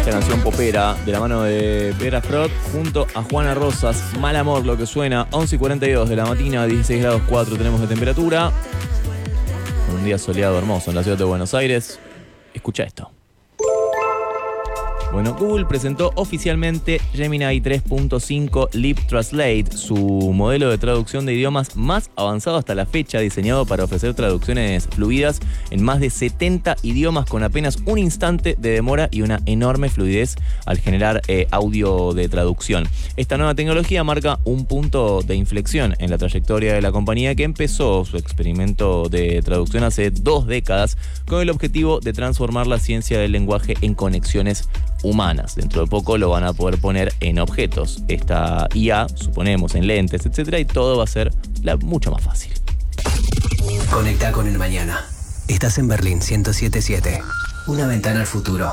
esta canción popera de la mano de Vera Frot junto a Juana Rosas. Mal amor lo que suena. 11:42 de la mañana, 16 grados 4 tenemos de temperatura. Un día soleado hermoso en la ciudad de Buenos Aires. Escucha esto. Bueno, Google presentó oficialmente Gemini 3.5 Lip Translate, su modelo de traducción de idiomas más avanzado hasta la fecha, diseñado para ofrecer traducciones fluidas en más de 70 idiomas con apenas un instante de demora y una enorme fluidez al generar audio de traducción. Esta nueva tecnología marca un punto de inflexión en la trayectoria de la compañía, que empezó su experimento de traducción hace 2 décadas con el objetivo de transformar la ciencia del lenguaje en conexiones humanas. Dentro de poco lo van a poder poner en objetos. Esta IA, suponemos, en lentes, etcétera, y todo va a ser mucho más fácil. Conecta con el mañana. Estás en Berlín 107.7. Una ventana al futuro.